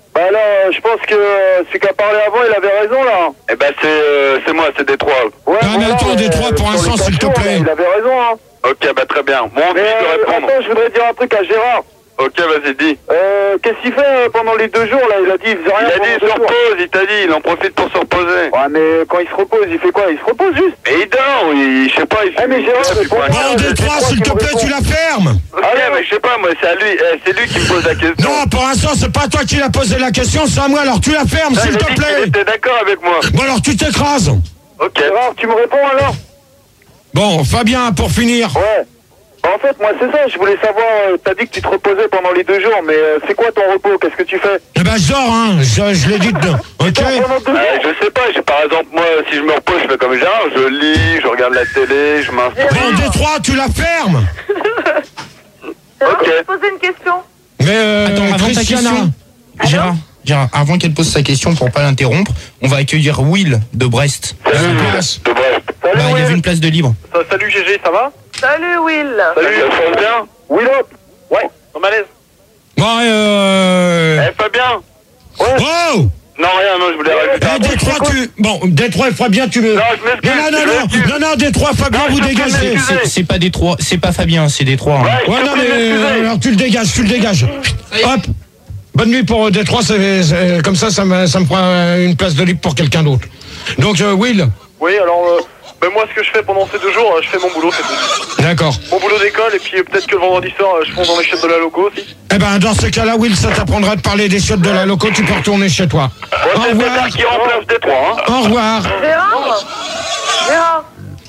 Bah alors, euh, je pense que euh, celui qui a parlé avant, il avait raison, là. Eh ben, c'est euh, c'est moi, c'est Détroit. Ouais, non, mais attends, Détroit, pour l'instant, s'il te plaît. Il avait raison, hein. Ok, bah très bien. Moi, on mais, euh, de répondre. Attends, je voudrais dire un truc à Gérard. Ok, vas-y, dis. Euh, qu'est-ce qu'il fait euh, pendant les deux jours, là? Il a dit, il faisait rien. Il a dit, il se repose, il t'a dit, il en profite pour se reposer. Ouais, mais quand il se repose, il fait quoi? Il se repose juste. Et il dort, il, je sais pas, il fait... Eh, mais Gérard, bon, Détroit, s'il te plaît, tu la fermes. Ok, ah, mais je sais pas, moi, c'est à lui, eh, c'est lui qui me pose la question. Non, pour l'instant, c'est pas toi qui l'as posé la question, c'est à moi, alors tu la fermes, s'il te plaît. T'es d'accord avec moi? Bon, alors tu t'écrases. Ok. Gérard, tu me réponds alors? Bon, Fabien, pour finir. Ouais. En fait, moi, c'est ça, je voulais savoir, euh, t'as dit que tu te reposais pendant les deux jours, mais euh, c'est quoi ton repos? Qu'est-ce que tu fais? Eh ben, je dors, hein, je, je l'ai dit dedans, ok? Ouais, je sais pas, je, par exemple, moi, si je me repose, je fais comme Gérard, je lis, je regarde la télé, je m'installe. Bon, Détroit, tu la fermes. Ok. Je vais poser une question. Mais, euh, Attends, avant ta question, Gérard, Gérard, avant qu'elle pose sa question, pour pas l'interrompre, on va accueillir Will de Brest. Salut, de Brest. Bah, il y avait une place de libre. Ça, salut G G, ça va? Salut Will. Salut, ça va bien? Will up. Ouais, on malaise. Bon, euh... Eh, Fabien. Ouais. Oh! Non, rien, non, je voulais rajouter. Eh, Détroit, tu... Bon, Détroit et Fabien, tu me... Non, je m'excuse. Non, non, non, non, non, Détroit, Fabien, vous dégagez. C'est pas Détroit, c'est pas Fabien, c'est Détroit. Hein. Ouais, ouais non, mais euh, alors tu le dégages, tu le dégages. Hop. Bonne nuit pour Détroit, c'est, c'est, comme ça, ça me, ça me prend une place de libre pour quelqu'un d'autre. Donc, euh, Will. Oui, alors... Euh... Ben moi, ce que je fais pendant ces deux jours, je fais mon boulot, c'est tout. D'accord. Mon boulot d'école, et puis peut-être que le vendredi soir, je fonce dans les chiottes de la loco aussi. Eh ben, dans ce cas-là, Will, ça t'apprendra de parler des chiottes de la loco, tu peux retourner chez toi. Ouais, au revoir. Qui remplace Détroit, hein. Au revoir. Gérard Gérard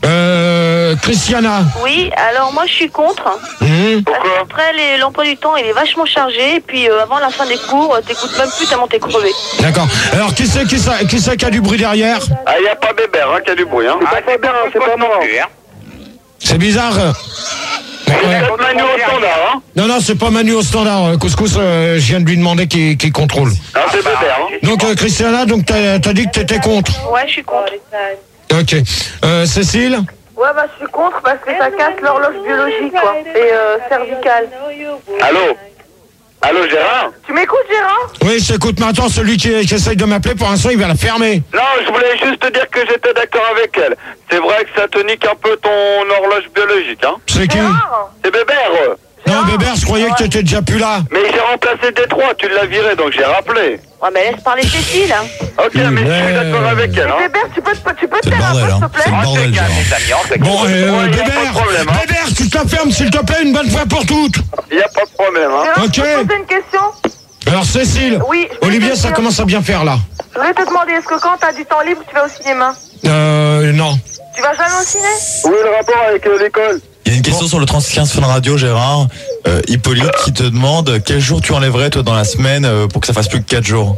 Euh, Christiana. Oui, alors moi je suis contre. Mmh. Pourquoi? Après, les- l'emploi du temps, il est vachement chargé. Et puis euh, avant la fin des cours, euh, t'écoutes même plus tellement t'es crevé. D'accord. Alors, qui c'est qui, ça- qui, c'est qui a du bruit derrière? Ah, y a pas Bébert, hein, qui a du bruit, hein. Ah, c'est bien, c'est pas moi. C'est bizarre. Ouais. C'est pas Manu au standard, hein. Non, non, c'est pas Manu au standard. Euh, Couscous, euh, je viens de lui demander qui, qui contrôle. Ah, c'est Bébert, hein. Donc, euh, Christiana, donc t'as, t'as dit que t'étais contre. Ouais, je suis contre. Ok. Euh, Cécile? Ouais, bah je suis contre parce que ça casse l'horloge biologique, quoi. Et euh, cervicale. Allô? Allô, Gérard? Tu m'écoutes, Gérard? Oui, je t'écoute maintenant. Celui qui, qui essaye de m'appeler, pour l'instant, il va la fermer. Non, je voulais juste te dire que j'étais d'accord avec elle. C'est vrai que ça te nique un peu ton horloge biologique, hein. C'est qui? Gérard C'est Bébert. Non, Bébert, je croyais que t'étais déjà plus là. Mais j'ai remplacé Détroit, tu l'as viré, donc j'ai rappelé. Ouais, mais laisse parler Cécile. Hein. Ok, mais je suis d'accord avec elle, Mais hein. Bébert, tu peux, te- tu peux te C'est le taire un peu, bordel, s'il te hein. plaît? C'est le bordel, Gérard. Bon, euh, Ouais, y a pas de Bébert, problème, hein. Bébert, tu te la fermes, s'il te plaît, une bonne fois pour toutes. Y a pas de problème, hein. Gérard, Ok. je peux te poser une question? Alors, Cécile, Oui, je voulais Olivier, te ça dire- commence à bien faire, là. Je voulais te demander, est-ce que quand t'as du temps libre, tu vas au cinéma? Euh, non. Tu vas jamais au ciné? Où est le rapport avec euh, l'école? Il y a une question sur le trente quinze Fun Radio, Gérard. Euh, Hippolyte qui te demande quel jour tu enlèverais toi dans la semaine euh, pour que ça fasse plus que quatre jours.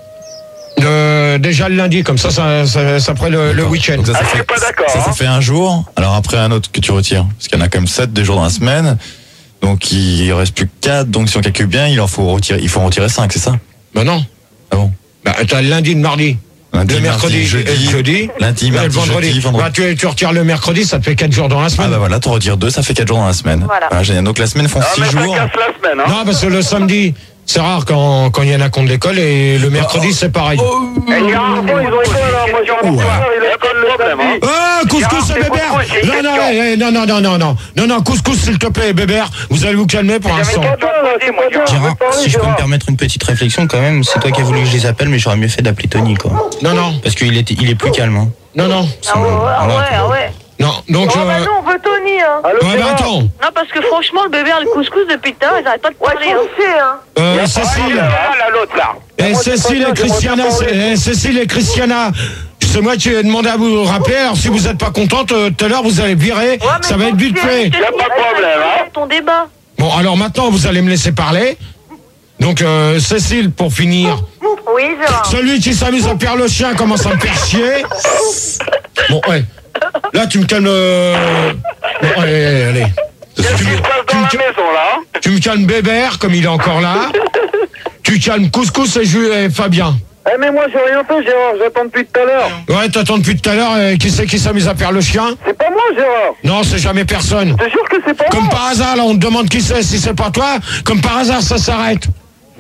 Euh, déjà le lundi, comme ça, ça, ça, ça ferait le, le week-end. Donc ça, ça Ah, je fait, suis pas d'accord, ça, ça hein. fait un jour. Alors après un autre que tu retires, parce qu'il y en a quand même sept des jours dans la semaine. Donc il reste plus que quatre. Donc si on calcule bien, il en faut retirer, il faut en retirer cinq, c'est ça? Bah non. Ah bon? Bah, t'as le lundi, le mardi. Lundi, le mercredi, mardi, jeudi, et le jeudi. lundi, et le mardi, vendredi. jeudi, vendredi. Bah, tu, tu retires le mercredi, ça te fait quatre jours dans la Ah semaine. bah voilà, t'en retires deux, ça fait quatre jours dans la semaine. Voilà. génial. Donc la semaine font Ah, six mais ça jours. casse la semaine, hein. Non, parce que le samedi, c'est rare quand, quand il y en a contre l'école, et le mercredi, c'est pareil. Eh, Gérard, Ils ont école, alors moi j'ai ouais. il Y a a pas de problème, hein. Ah, couscous et Gérard, Bébert. c'est couscous, j'ai Non, une non, question. eh, non, non, non, non, non, non, non, couscous, s'il te plaît, Bébert, vous allez vous calmer pour l'instant. Pas toi, là, c'est pas toi, je Gérard, veux te parler, si je peux me Gérard. permettre une petite réflexion quand même, c'est toi qui as voulu que je les appelle, mais j'aurais mieux fait d'appeler Tony, quoi. Non, non, Parce qu'il est, il est plus calme, hein. non, non, Ah ouais, ah ouais, ah ouais. non, donc, Oh, bah euh, nous, on veut Tony, hein. Allô, ouais, bah, Gérard? attends, Non, parce que franchement, le bébé et le couscous, depuis tout à l'heure, ils arrêtent pas de Ouais, parler. faut Hein. le chier, hein. euh, Ah, Cécile. là, l'autre, là. Eh, moi, c'est Cécile pas et ça, Christiana, j'aimerais c'est- bien eh, Cécile et Christiana, c'est moi qui ai demandé à vous rappeler, alors si vous n'êtes pas contente, euh, tout à l'heure vous allez virer, Ouais, mais ça va être vite faut fait. chier. Y a pas de problème, hein. Ton débat. Bon, alors maintenant vous allez me laisser parler. Donc euh, Cécile, pour finir, Oui, Gérard. celui qui s'amuse à perdre le chien commence à me faire chier. Bon, ouais. Là tu me calmes... euh, Bon, allez, allez, allez. Qu'est-ce qui Tu se me- passe tu dans me la cal- maison, là, hein? Tu me calmes Bébert, comme il est encore là. Tu calmes Couscous et, Ju- et Fabien. Eh mais moi j'ai rien fait, Gérard, j'attends depuis tout à l'heure. Ouais, t'attends depuis tout à l'heure, euh, qui c'est qui s'amuse à perdre le chien? C'est pas moi, Gérard. Non, c'est jamais personne. Je te jure que c'est pas Comme moi. par hasard, là, on te demande qui c'est. Si c'est pas toi, comme par hasard, ça s'arrête.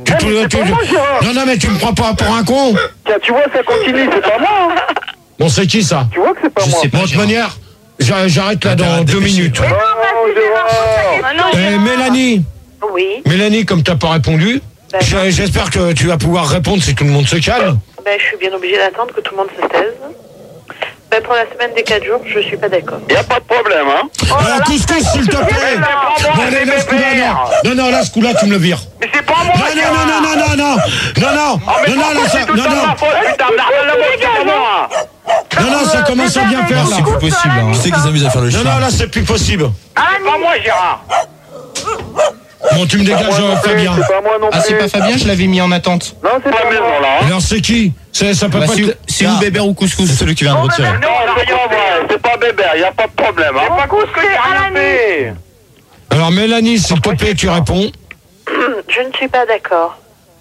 Tu, tu, tu, tu, non, non, mais tu me prends pas pour un con. Tiens, tu vois, ça continue, c'est pas moi. Hein. Bon, c'est qui ça? Tu vois que c'est pas Je moi. sais pas, Bon, de toute manière, j'a- j'arrête là dans deux minutes. Oui, non, Gérard. Ah non, Eh, Gérard. Mélanie, Oui. Mélanie, comme t'as pas répondu, Ben, j'a- j'espère que tu vas pouvoir répondre si tout le monde se calme. Ben, je suis bien obligée d'attendre que tout le monde se taise. Ben, pour la semaine des quatre jours, je suis pas d'accord. Y a pas de problème, hein. Alors, couscous, s'il te plaît. Non, allez, là, ce coup-là, non. Non, non, là, ce coup-là, tu me le vires. Mais c'est pas moi, Non, non, non, non, non, non, non, non, non, non, non, là, ça, non, non, non, non, ça commence à bien faire, là. C'est plus possible. Hein. Tu sais qu'ils s'amusent à faire le Non, chien. non, là, c'est plus possible. Ah, c'est pas moi, Gérard. Bon, tu me dégages, euh, Fabien. C'est pas moi non plus. Ah, c'est pas Fabien, je l'avais mis en attente. Non, c'est Pas pas la maison, moi. là, hein. Alors, c'est qui? C'est, ça peut Bah, pas c'est être... c'est ou Bébert ou Couscous. C'est celui qui vient de retirer. Non, on a rien à voir. C'est pas Bébert, y a pas de problème, hein. Pas couscous, J'ai rien fait. Alors, Mélanie, s'il te plaît, tu réponds. Je ne suis pas d'accord.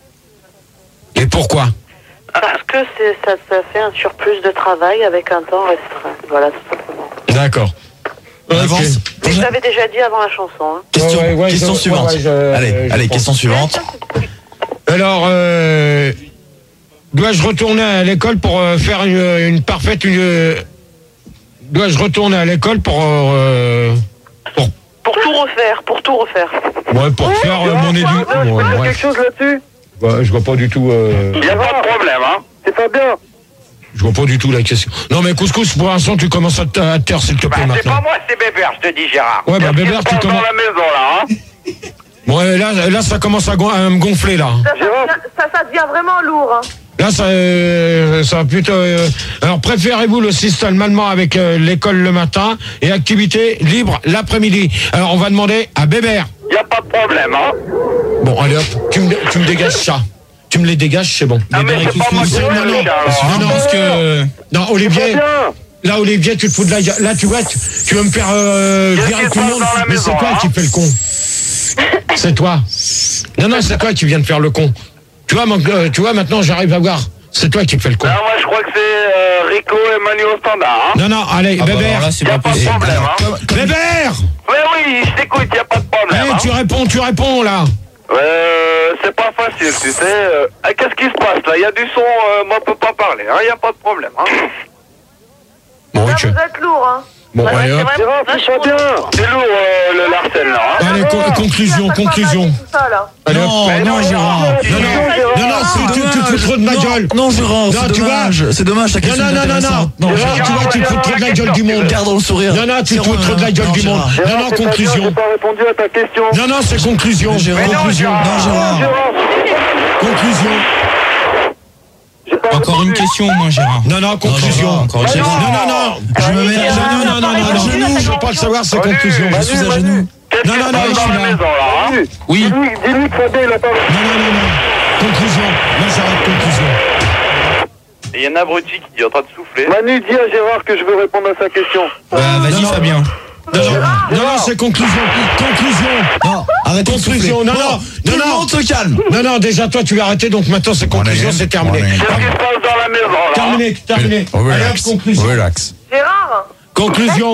Et pourquoi? Parce que c'est, ça, ça fait un surplus de travail avec un temps restreint. Voilà, tout simplement. D'accord. On Ok. avance. Mais je l'avais déjà dit avant la chanson. Hein. Question, Ouais, ouais, ouais, question je- suivante. ouais, ouais, je- allez, je allez, pense. question suivante. Alors, euh, dois-je retourner à l'école pour euh, faire une, une parfaite... Une, euh, dois-je retourner à l'école pour... Euh, pour Pour tout refaire, pour tout refaire. ouais, pour faire euh, mon édu... Je peux Ouais, dire bref. quelque chose là-dessus. Ouais, je vois pas du tout... Euh, Y a pas de problème, hein. C'est Fabien. je vois pas du tout la question. Non, mais couscous, pour l'instant, tu commences à te à te taire, s'il te Bah, plaît, c'est pas maintenant. moi, c'est Bébert, je te dis, Gérard. Ouais, bah, Qu'est-ce qui Bébert, se tu passe commences- dans la maison, là, hein. Ouais, là, là, ça commence à, gon- à me gonfler, là. Ça, ça, devient- ça, ça devient vraiment lourd. Hein. Là, ça, euh, ça va plutôt... euh, alors, préférez-vous le système allemand avec euh, l'école le matin et activité libre l'après-midi? Alors, on va demander à Bébert. Y a pas de problème, hein. Bon, allez hop, tu me, tu me dégages ça. Tu me les dégages, c'est bon. Ah, mais c'est pas moi qui Non, non, le chat, alors, hein. non, non, Parce que. non, Olivier, Fabien. là, Olivier, tu te fous de la gueule. Là, tu vois, tu, tu veux me faire euh, Qu'est-ce virer qui tout se le passe monde. dans la Mais c'est maison, toi hein qui fais le con. C'est toi. Non, non, c'est toi qui viens de faire le con. Tu vois, mon- euh, tu vois, maintenant, j'arrive à voir. C'est toi qui fais le con. Non, moi, je crois que c'est euh, Rico et Manu au standard, hein. Non, non, allez, Ah bah, Bébert. alors là, c'est Y a pas pas de possible. problème, hein. Bébert. Oui, oui, je t'écoute, y a pas de problème, Eh, hein. tu réponds, tu réponds, là. Euh, c'est pas facile, tu sais. Euh, ah, qu'est-ce qui se passe, là? Y a du son, euh, moi, je peux pas parler, hein. Y a pas de problème, hein. Bon, Là, ok. vous êtes lourd. Hein. Bon, Ouais, allez, c'est hop. vrai. Gérard, c'est Fabien. C'est lourd, euh, le Larcène, là, hein. Allez, co- Ouais, conclusion, ça, ça, conclusion. tout ça, là. Allez, hop. Non, Mais non, non, Gérard. Non, non, non, non, tu, tu, tu te fous trop de ma gueule. Non, Gérard, Non, c'est tu vois. dommage. C'est dommage, ta Non, question non, est non, non, non. intéressante. Non, Gérard, tu vois, tu te fous trop de la gueule du monde. Gardons le sourire. Non, non, tu te fous trop de la gueule Non, du monde. Gérard. Non, Gérard, non, c'est Fabien, conclusion. j'ai pas répondu à ta question. Non, non, c'est conclusion. Gérard, Conclusion. non, Gérard. Gérard, Conclusion. j'ai pas Encore une répondu. question au moins, Gérard. Non, non, conclusion. Non, encore une Non, question. non, non. Je me mets à Non, non, non, non, non, non. Je veux pas le savoir, c'est conclusion. Je suis à genoux. Qu'est-ce Non, qui non, se non, passe je dans suis la là. maison, là, hein. Manu, Oui. Dis-lui dis-lui que Fabien, il a pas Non, non, non, non. Conclusion. Là, j'arrête conclusion. Il y a un abruti qui est en train de souffler. Manu, dis à Gérard que je veux répondre à sa question. Bah, vas-y, Non, non. Fabien. Non, non, non, non, c'est conclusion. Conclusion. Non, arrêtez de souffler. Conclusion. Non, Bon, non, tout non, le non. monde se calme. Non, non, déjà, toi, tu l'as arrêté, donc maintenant, c'est conclusion, c'est terminé. Qu'est-ce qui se passe dans la maison, là, hein. Terminé, terminé. Allez, hop, conclusion. Relax. Gérard. Conclusion.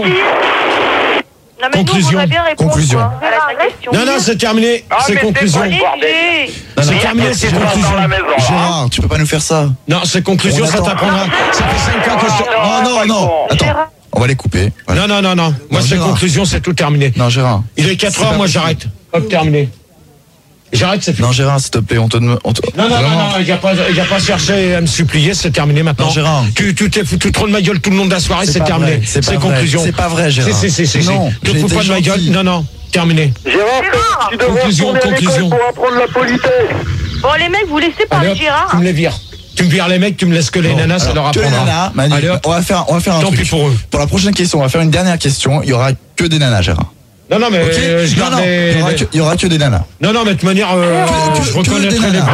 Non, mais nous, on Conclusion. voudrait bien répondre, Conclusion. quoi, à la question. Non, non, c'est terminé. Ah, C'est mais conclusion. c'est quoi, bordel? Léger. C'est terminé, Qu'est-ce c'est qui se passe conclusion. dans la maison, là, hein. Gérard, tu peux pas nous faire ça. Non, c'est conclusion, On ça attend. t'apprendra. Ça fait cinq fois que je... Oh non, non. Attends, on va les couper. Voilà. Non, non, non, non. Moi, Non, c'est Gérard. conclusion, c'est tout terminé. Non, Gérard. Il est quatre C'est heures, pas moi, possible. j'arrête. Hop, terminé. J'arrête, c'est fini. Non, Gérard, s'il te plaît, on te demande. on te- Non, non, non, Vraiment. non, il n'y a pas, il y a pas cherché à me supplier, c'est terminé maintenant. Non, Gérard. Tu, tu t'es foutu trop de ma gueule tout le long de la soirée, c'est pas terminé. vrai, C'est pas vrai. conclusion. C'est pas vrai, Gérard. Si, si, si, si. Non, Te j'ai fous été pas de ma gueule. gentil. Non, non, terminé. Gérard, Gérard. tu devrais Conclusion, retourner à conclusion. l'école pour apprendre la politesse. Bon, les mecs, vous laissez Allez, parler hop, Gérard. tu me les vires. Tu me vires les mecs, tu me laisses que les Bon, nanas, ça alors, leur que les apprendra. nanas, Manu, Allez, hop. on va faire, on va faire un Tant truc. pis pour eux. Pour la prochaine question, on va faire une dernière question. Il y aura que des nanas, Gérard. Non, non, mais Ok euh, je Non, garde non, les- il y aura les- que- il y aura que des nanas. Non, non, mais de toute manière, euh, Que- que- je que reconnaîtrai des les nanas.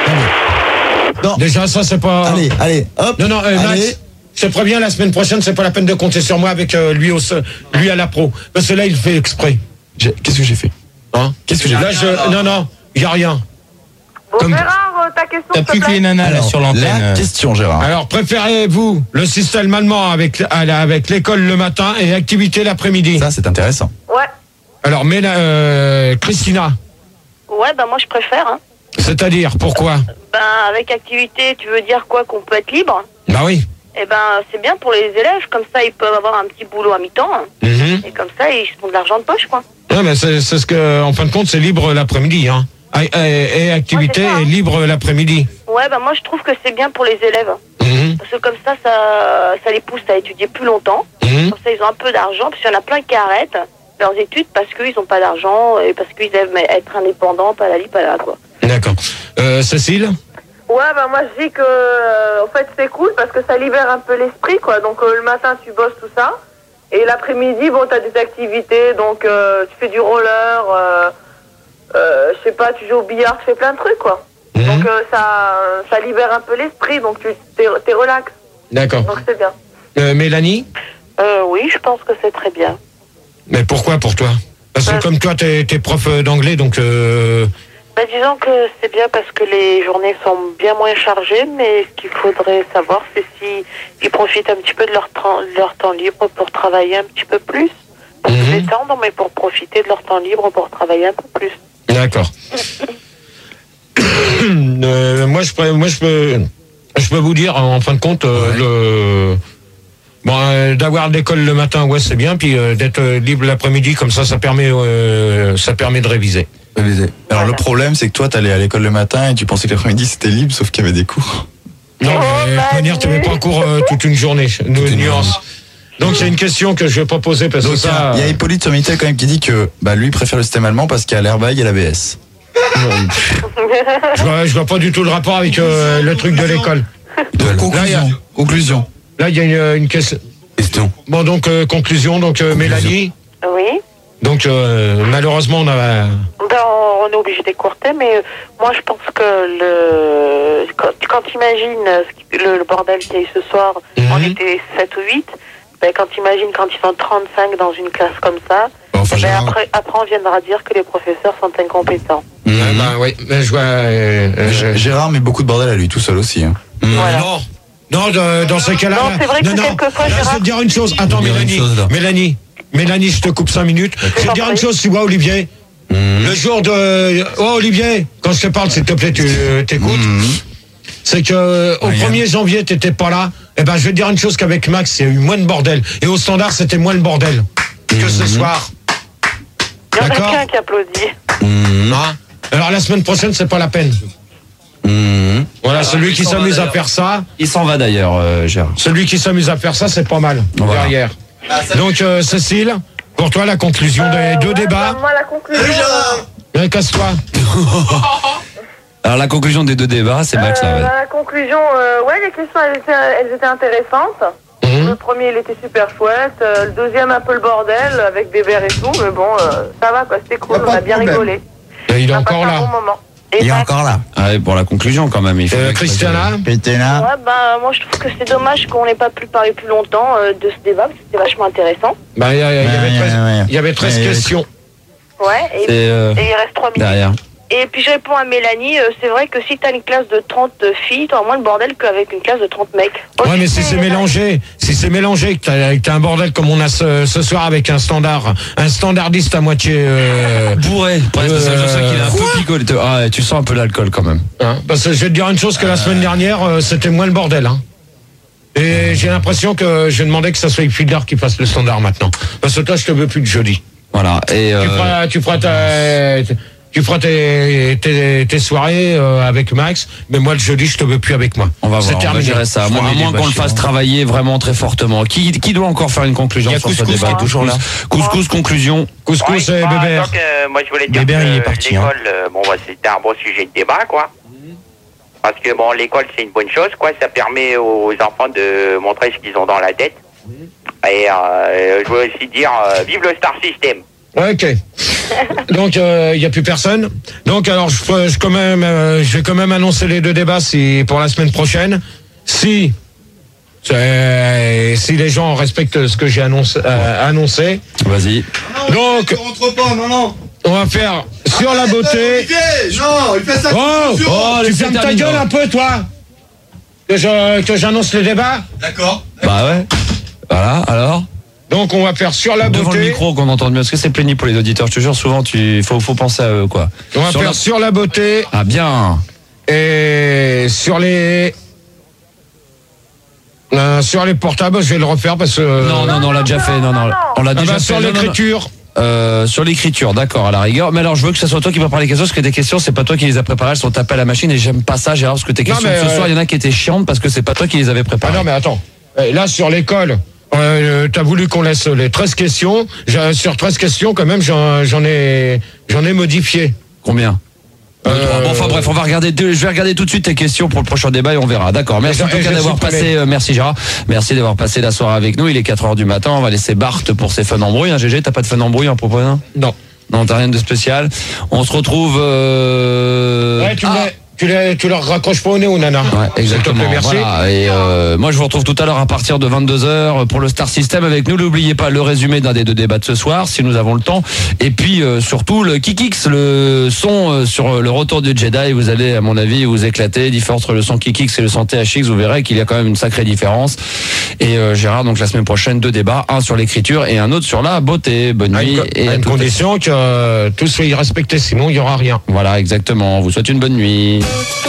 voix. Non. Déjà, ça, c'est pas... Allez, allez, hop. Non, non, euh, allez. Max, je te préviens, la semaine prochaine, c'est pas la peine de compter sur moi avec euh, lui, au, lui à la pro. Parce que là, il fait exprès. J'ai- Qu'est-ce que j'ai fait Hein Qu'est-ce que j'ai Là, fait je... Non, non, il n'y a rien. Bon, Comme- Gérard, euh, ta question, T'as s'il te plus que plaît. les nanas là Alors, sur l'antenne. La euh. question, Gérard. Alors, préférez-vous le système allemand avec, à la- avec l'école le matin et activité l'après-midi? Ça, c'est intéressant. Ouais. Alors, mais euh, Christina, Ouais, bah moi, je préfère. Hein. C'est-à-dire, pourquoi? Ben, avec activité, tu veux dire quoi? Qu'on peut être libre? Bah oui. Eh ben, c'est bien pour les élèves, comme ça ils peuvent avoir un petit boulot à mi-temps. Mm-hmm. Et comme ça, ils font de l'argent de poche, quoi. Ouais, mais c'est ce que, en fin de compte, c'est libre l'après-midi, hein. Et, et, et activité ouais, ça, hein. est libre l'après-midi. Ouais, ben moi je trouve que c'est bien pour les élèves. Mm-hmm. Parce que comme ça, ça, ça les pousse à étudier plus longtemps. Mm-hmm. Comme ça, ils ont un peu d'argent, parce qu'il y en a plein qui arrêtent leurs études parce qu'ils n'ont pas d'argent et parce qu'ils aiment être indépendants, pas la li, pas là, quoi. D'accord. Euh, Cécile? Ouais, bah moi je dis que euh, en fait c'est cool parce que ça libère un peu l'esprit, quoi. Donc euh, le matin tu bosses tout ça et l'après-midi bon t'as des activités, donc euh, tu fais du roller, euh, euh, je sais pas, tu joues au billard, tu fais plein de trucs, quoi. Mmh. Donc euh, ça ça libère un peu l'esprit, donc tu t'es, t'es relax. D'accord. Donc c'est bien. Euh, Mélanie? Euh, oui, je pense que c'est très bien. Mais pourquoi pour toi? Parce que euh... comme toi t'es, t'es prof d'anglais, donc. Euh... Ben, disons que c'est bien parce que les journées sont bien moins chargées, mais ce qu'il faudrait savoir, c'est s'ils ils profitent un petit peu de leur, temps, de leur temps libre pour travailler un petit peu plus. Pour mm-hmm. se détendre, mais pour profiter de leur temps libre pour travailler un peu plus. D'accord. euh, moi, je peux, moi je, peux, je peux vous dire, en fin de compte, euh, ouais. le, bon, euh, d'avoir l'école le matin, ouais, c'est bien, puis euh, d'être euh, libre l'après-midi, comme ça, ça permet, euh, ça permet de réviser. Alors voilà. Le problème, c'est que toi, t'allais à l'école le matin et tu pensais que l'après-midi c'était libre, sauf qu'il y avait des cours. Non, mais de toute manière, tu n'avais pas cours euh, toute une journée. Une nuance. Donc c'est une question que je vais pas poser parce Donc, que ça. Il y a Hippolyte sur Minitel quand même qui dit que bah lui préfère le système allemand parce qu'il y a l'airbag et l'A B S. je vois, je vois pas du tout le rapport avec euh, le truc de l'école. De la conclusion. Là, y a, conclusion. Là, il y a une, une question. Question. Bon, donc euh, conclusion. Donc euh, Mélanie. Oui. Donc euh, malheureusement on a. Ben, on est obligé d'écourter, mais moi je pense que le quand, quand tu imagines le, le bordel qu'il y a eu ce soir, mm-hmm. on était sept ou huit, ben, quand tu imagines quand ils sont trente-cinq dans une classe comme ça, enfin, ben, après, après on viendra dire que les professeurs sont incompétents. Mmh. Ah, bah, oui, mais je vois. Euh, euh, Gérard met beaucoup de bordel à lui tout seul aussi. Hein. Mmh. Voilà. Non, non, de, dans ces cas-là. Non, c'est vrai non, que non, quelquefois, là, Gérard. je vais te dire une chose. Attends, Mélanie. Chose, Mélanie. Mélanie, je te coupe cinq minutes. Je vais te dire une chose, tu vois, Olivier. Mmh. Le jour de. Oh, Olivier, quand je te parle, s'il te plaît, tu euh, t'écoutes. Mmh. C'est que euh, au premier janvier, t'étais pas là. Eh ben, je vais te dire une chose qu'avec Max, il y a eu moins de bordel. Et au standard, c'était moins le bordel mmh. que ce soir. Il y en a qu'un qui applaudit. Mmh. Ah. Alors la semaine prochaine, c'est pas la peine. Mmh. Voilà, alors, celui qui s'amuse à faire ça. Il s'en va d'ailleurs, euh, Gérard. Celui qui s'amuse à faire ça, c'est pas mal. Voilà. Derrière. Ah, donc euh, Cécile, pour toi la conclusion euh, des deux ouais, débats. Bah, moi la conclusion. Euh... Casse-toi. Alors la conclusion des deux débats, c'est Max. Euh, là, ouais. La conclusion, euh, ouais, les questions elles étaient, elles étaient intéressantes. Mmh. Le premier il était super chouette, euh, le deuxième un peu le bordel avec des verres et tout, mais bon, euh, ça va quoi, c'était cool, on a bien rigolé. Et il est encore là. Un bon moment. Il est encore là. Ah ouais, pour la conclusion quand même. Il faut euh, Christiana. Christiana. Ouais, bah moi je trouve que c'est dommage qu'on n'ait pas pu parler plus longtemps euh, de ce débat, parce que c'était vachement intéressant. Bah il y, y, ouais, y, y avait treize questions. Ouais, et, euh, et il reste trois minutes. Derrière. Et puis je réponds à Mélanie, euh, c'est vrai que si t'as une classe de trente filles, t'auras moins de bordel qu'avec une classe de trente mecs. Oh, ouais, mais si c'est mélangé, si c'est mélangé, que t'as, que t'as un bordel comme on a ce, ce soir avec un standard, un standardiste à moitié euh, bourré. Ouais, euh, ça, je sais qu'il est un peu picolé. Ah, tu sens un peu l'alcool quand même. Hein, parce que je vais te dire une chose que la semaine dernière, euh, c'était moins le bordel. Hein. Et j'ai l'impression que je demandais que ça soit Fielder qui fasse le standard maintenant. Parce que toi, je te veux plus de jeudi. Voilà. Et euh... tu feras, tu feras ta, tu feras tes, tes, tes soirées euh, avec Max, mais moi le jeudi je te veux plus avec moi. On va c'est voir, terminé. On va gérer ça. À moins, à moins qu'on le fasse travailler vraiment très fortement. Qui, qui doit encore faire une conclusion sur ce débat? Qui est toujours là. Couscous, conclusion. Couscous et oui, bah, Bébert. Donc, euh, moi je voulais dire Bébert, que il est parti, l'école, hein. euh, bon, bah, c'était un bon sujet de débat, quoi. Parce que bon, l'école c'est une bonne chose, quoi. Ça permet aux enfants de montrer ce qu'ils ont dans la tête. Et euh, je veux aussi dire, euh, vive le Star System. Ok. Donc il euh, y a plus personne. Donc alors je, je quand même, euh, je vais quand même annoncer les deux débats si pour la semaine prochaine. Si si les gens respectent ce que j'ai annoncé, euh, annoncé. Vas-y. Non, donc on rentre pas, non non. On va faire sur ah, la beauté. Non, il fait ça. Oh, oh tu fermes ta gueule un peu toi. Que je que j'annonce les débats. D'accord. Bah ouais. Voilà. Alors. Donc on va faire sur la beauté. Devant le micro qu'on entende mieux, parce que c'est pénible pour les auditeurs. Je te jure, souvent, tu faut, faut penser à eux, quoi. On va sur faire la... sur la beauté. Ah bien. Et sur les... Euh, sur les portables, je vais le refaire parce que... Non, non, non, on l'a déjà fait. Non, non, on l'a ah déjà bah, fait. Sur l'écriture. Euh, sur l'écriture, d'accord, à la rigueur. Mais alors, je veux que ce soit toi qui prépare les questions, parce que tes questions, c'est pas toi qui les as préparées, elles sont tapées à la machine, et j'aime pas ça, Gérard, parce que tes questions non, mais, de ce euh... soir, il y en a qui étaient chiantes parce que c'est pas toi qui les avais préparées. Ah non, mais attends. Là, sur l'école, euh, t'as voulu qu'on laisse les treize questions. J'ai, sur treize questions, quand même, j'en, j'en ai, j'en ai modifié. Combien? Euh... Bon, enfin bref, on va regarder. Je vais regarder tout de suite tes questions pour le prochain débat et on verra. D'accord. Merci en tout cas d'avoir passé. Euh, merci Gérard. Merci d'avoir passé la soirée avec nous. Il est quatre heures du matin. On va laisser Bart pour ses fun embrouilles. Hein, G G, t'as pas de fun embrouille en proposant? Non. Non, t'as rien de spécial. On se retrouve. Euh... Ouais, tu ah. Tu, les, tu leur raccroches pas au nez aux nanas. Ouais, exactement. Plaît, merci. Voilà. Et euh, moi, je vous retrouve tout à l'heure à partir de vingt-deux heures pour le Star System avec nous. N'oubliez pas le résumé d'un des deux débats de ce soir, si nous avons le temps. Et puis, euh, surtout, le Kikix, le son euh, sur le retour du Jedi. Vous allez, à mon avis, vous éclater. Différence entre le son Kikix et le son T H X. Vous verrez qu'il y a quand même une sacrée différence. Et euh, Gérard, donc la semaine prochaine, deux débats. Un sur l'écriture et un autre sur la beauté. Bonne nuit. À une, et à à une condition que euh, tout soit respecté, sinon il y aura rien. Voilà, exactement. On vous souhaite une bonne nuit.